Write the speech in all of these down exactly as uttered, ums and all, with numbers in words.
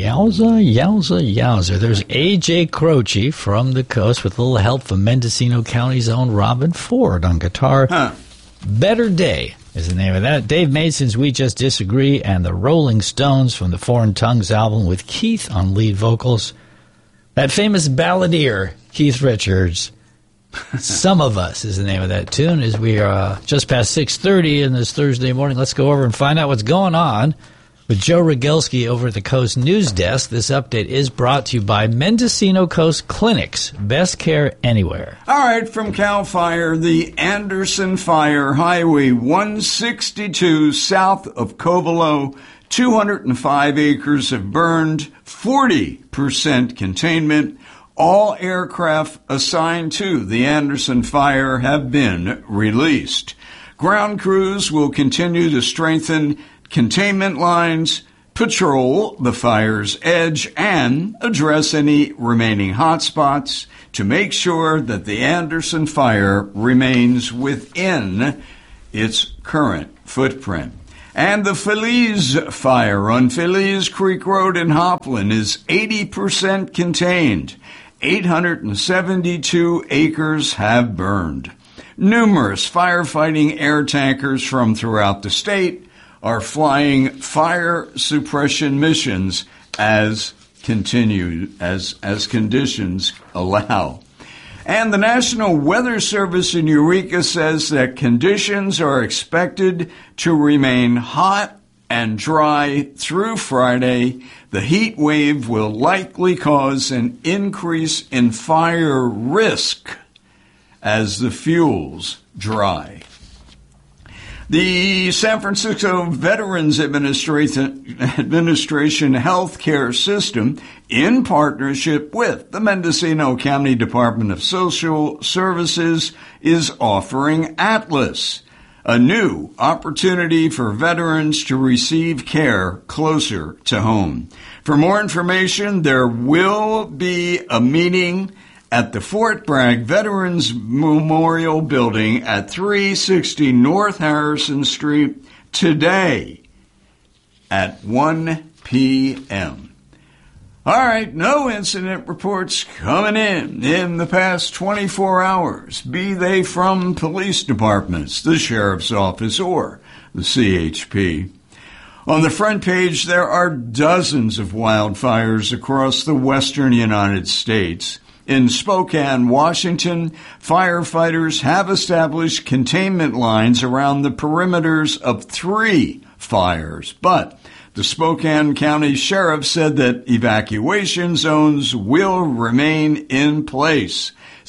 Yowza, yowza, yowza. There's A J Croce from the coast with a little help from Mendocino County's own Robin Ford on guitar. Huh. Better Day is the name of that. Dave Mason's We Just Disagree and the Rolling Stones from the Foreign Tongues album with Keith on lead vocals. That famous balladeer, Keith Richards. Some of Us is the name of that tune. As we are uh, just past six thirty in this Thursday morning, let's go over and find out what's going on with Joe Rogelski over at the Coast News Desk. This update is brought to you by Mendocino Coast Clinics. Best care anywhere. All right, from CAL FIRE, the Anderson Fire, Highway one sixty-two south of Covelo. two hundred five acres have burned, forty percent containment. All aircraft assigned to the Anderson Fire have been released. Ground crews will continue to strengthen containment lines, patrol the fire's edge, and address any remaining hotspots to make sure that the Anderson Fire remains within its current footprint. And the Feliz Fire on Feliz Creek Road in Hopland is eighty percent contained. eight hundred seventy-two acres have burned. Numerous firefighting air tankers from throughout the state are flying fire suppression missions as continue as as conditions allow. And the National Weather Service in Eureka says that conditions are expected to remain hot and dry through Friday. The heat wave will likely cause an increase in fire risk as the fuels dry. The San Francisco Veterans Administration, Administration Healthcare System, in partnership with the Mendocino County Department of Social Services, is offering Atlas, a new opportunity for veterans to receive care closer to home. For more information, there will be a meeting at the Fort Bragg Veterans Memorial Building at three sixty North Harrison Street today at one p.m. All right, no incident reports coming in in the past twenty-four hours, be they from police departments, the sheriff's office, or the C H P. On the front page, there are dozens of wildfires across the western United States. In Spokane, Washington, firefighters have established containment lines around the perimeters of three fires, but the Spokane County Sheriff said that evacuation zones will remain in place.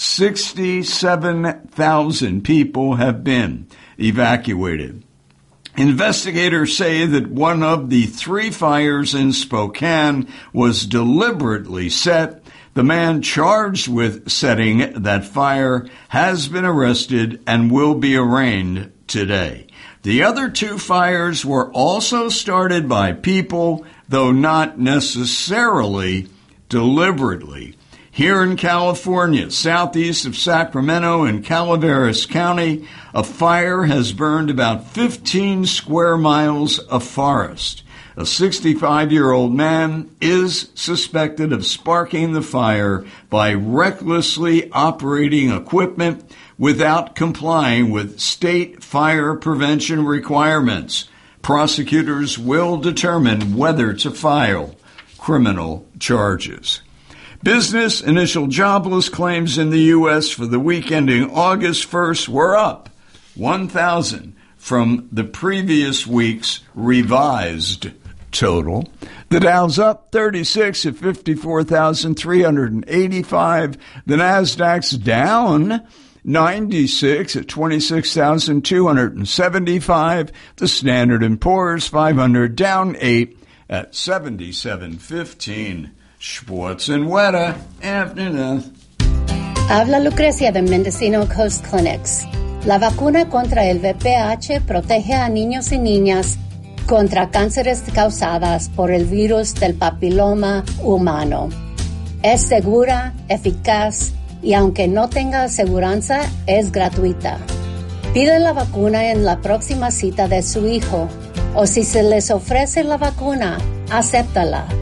sixty-seven thousand people have been evacuated. Investigators say that one of the three fires in Spokane was deliberately set. The man charged with setting that fire has been arrested and will be arraigned today. The other two fires were also started by people, though not necessarily deliberately. Here in California, southeast of Sacramento in Calaveras County, a fire has burned about fifteen square miles of forest. A sixty-five-year-old man is suspected of sparking the fire by recklessly operating equipment without complying with state fire prevention requirements. Prosecutors will determine whether to file criminal charges. Business initial jobless claims in the U S for the week ending August first were up one thousand from the previous week's revised total. The Dow's up thirty-six at fifty-four thousand three hundred eighty-five. The Nasdaq's down ninety-six at twenty-six thousand two hundred seventy-five. The Standard and Poor's five hundred down eight at seventy-seven fifteen. Schwartz and Weta, afternoon. Habla Lucrecia de Mendocino Coast Clinics. La vacuna contra el V P H protege a niños y niñas contra cánceres causadas por el virus del papiloma humano. Es segura, eficaz y aunque no tenga aseguranza, es gratuita. Pide la vacuna en la próxima cita de su hijo o si se les ofrece la vacuna, acéptala.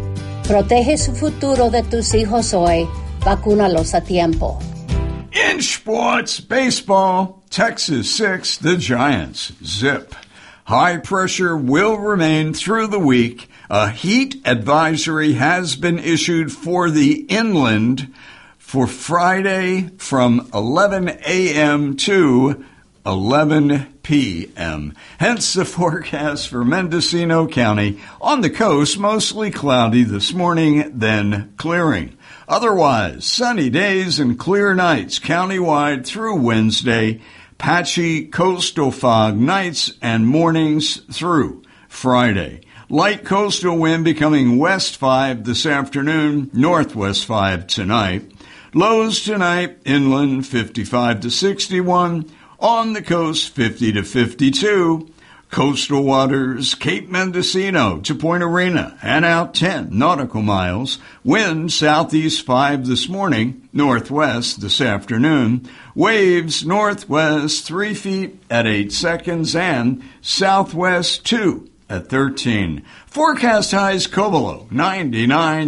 Protege su futuro de tus hijos hoy. Vacúnalos a tiempo. In sports, baseball, Texas six, the Giants zip. High pressure will remain through the week. A heat advisory has been issued for the inland for Friday from eleven a.m. to eleven p.m. Hence the forecast for Mendocino County. On the coast, mostly cloudy this morning, then clearing. Otherwise, sunny days and clear nights countywide through Wednesday. Patchy coastal fog nights and mornings through Friday. Light coastal wind becoming west five this afternoon, northwest five tonight. Lows tonight, inland fifty-five to sixty-one. On the coast, fifty to fifty-two. Coastal waters, Cape Mendocino to Point Arena, and out ten nautical miles. Wind southeast five this morning, northwest this afternoon. Waves northwest three feet at eight seconds, and southwest two at thirteen. Forecast highs Cobolo, ninety-nine.